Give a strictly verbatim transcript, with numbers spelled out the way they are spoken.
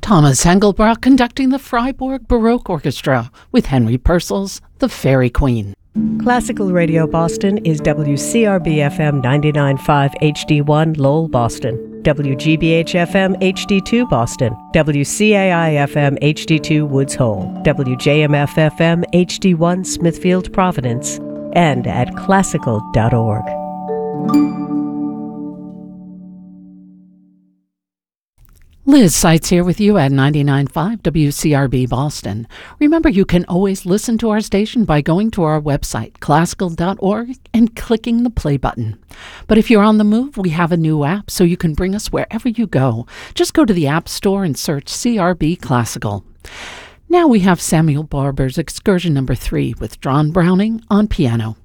Thomas Engelbrock conducting the Freiburg Baroque Orchestra with Henry Purcell's The Fairy Queen. Classical Radio Boston is W C R B F M ninety-nine point five H D one Lowell, Boston, W G B H F M H D two Boston, W C A I F M H D two Woods Hole, W J M F F M H D one Smithfield, Providence, and at classical dot org. Liz Seitz here with you at ninety-nine point five W C R B Boston. Remember, you can always listen to our station by going to our website, classical dot org, and clicking the play button. But if you're on the move, we have a new app so you can bring us wherever you go. Just go to the App Store and search C R B Classical. Now we have Samuel Barber's Excursion Number three with John Browning on piano.